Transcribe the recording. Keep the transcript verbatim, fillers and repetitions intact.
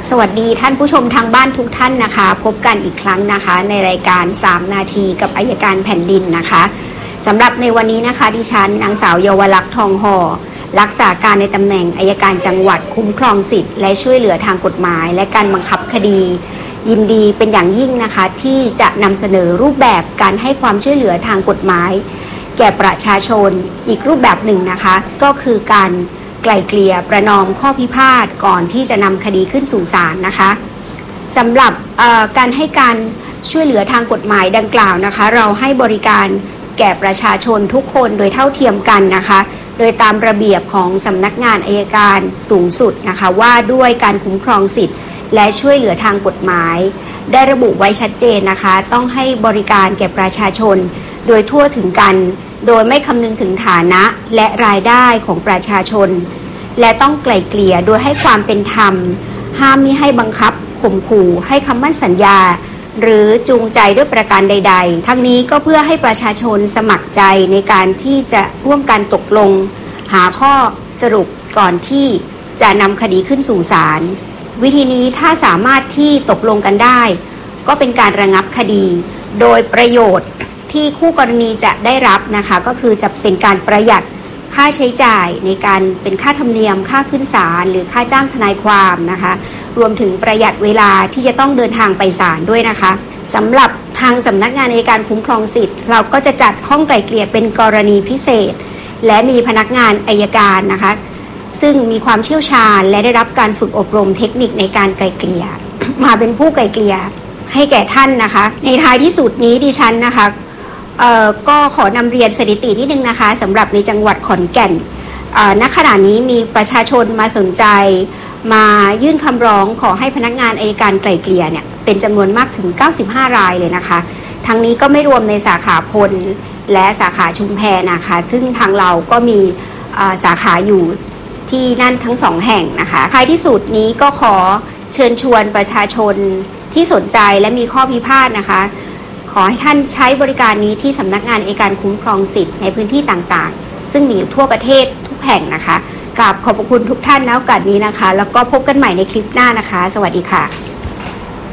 สวัสดีท่านผู้ชมทางบ้านทุกท่านนะคะพบกันอีกครั้งนะคะในรายการสามนาทีกับอัยการแผ่นดินนะคะสำหรับในวันนี้นะคะดิฉันนางสาวเยาวลักษณ์ทองห่อรักษาการในตำแหน่งอัยการจังหวัดคุ้มครองสิทธิ์และช่วยเหลือทางกฎหมายและการบังคับคดียินดีเป็นอย่างยิ่งนะคะที่จะนำเสนอรูปแบบการให้ความช่วยเหลือทางกฎหมายแก่ประชาชนอีกรูปแบบหนึ่งนะคะก็คือการไกล่เกลี่ยประนอมข้อพิพาทก่อนที่จะนำคดีขึ้นสู่ศาลนะคะสำหรับการให้การช่วยเหลือทางกฎหมายดังกล่าวนะคะเราให้บริการแก่ประชาชนทุกคนโดยเท่าเทียมกันนะคะโดยตามระเบียบของสำนักงานอัยการสูงสุดนะคะว่าด้วยการคุ้มครองสิทธิ์และช่วยเหลือทางกฎหมายได้ระบุไว้ชัดเจนนะคะต้องให้บริการแก่ประชาชนโดยทั่วถึงกันโดยไม่คำนึงถึงฐานะและรายได้ของประชาชนและต้องไกล่เกลี่ยโดยให้ความเป็นธรรมห้ามมิให้บังคับข่มขู่ให้คำมั่นสัญญาหรือจูงใจด้วยประการใดๆทั้งนี้ก็เพื่อให้ประชาชนสมัครใจในการที่จะร่วมกันตกลงหาข้อสรุปก่อนที่จะนำคดีขึ้นสู่ศาลวิธีนี้ถ้าสามารถที่ตกลงกันได้ก็เป็นการระงับคดีโดยประโยชน์ที่คู่กรณีจะได้รับนะคะก็คือจะเป็นการประหยัดค่าใช้จ่ายในการเป็นค่าธรรมเนียมค่าขึ้นศาลหรือค่าจ้างทนายความนะคะรวมถึงประหยัดเวลาที่จะต้องเดินทางไปศาลด้วยนะคะสำหรับทางสำนักงานอัยการคุ้มครองสิทธิ์เราก็จะจัดห้องไกล่เกลี่ยเป็นกรณีพิเศษและมีพนักงานอัยการนะคะซึ่งมีความเชี่ยวชาญและได้รับการฝึกอบรมเทคนิคในการไกล่เกลี่ย มาเป็นผู้ไกล่เกลี่ยให้แก่ท่านนะคะในท้ายที่สุดนี้ดิฉันนะคะเอ่อก็ขอนำเรียนสถิตินิดนึงนะคะสำหรับในจังหวัดขอนแก่นณขณะนี้มีประชาชนมาสนใจมายื่นคำร้องขอให้พนักงานอัยการไกล่เกลี่ยเนี่ยเป็นจำนวนมากถึงเก้าสิบห้ารายเลยนะคะทั้งนี้ก็ไม่รวมในสาขาพลและสาขาชุมแพนะคะซึ่งทางเราก็มีสาขาอยู่ที่นั่นทั้งสองแห่งนะคะท้ายที่สุดนี้ก็ขอเชิญชวนประชาชนที่สนใจและมีข้อพิพาทนะคะขอให้ท่านใช้บริการนี้ที่สำนักงานอัยการคุ้มครองสิทธิ์ในพื้นที่ต่างๆซึ่งมีอยู่ทั่วประเทศทุกแห่งนะคะกราบขอบพระคุณทุกท่านณโอกาสนี้นะคะแล้วก็พบกันใหม่ในคลิปหน้านะคะสวัสดีค่ะ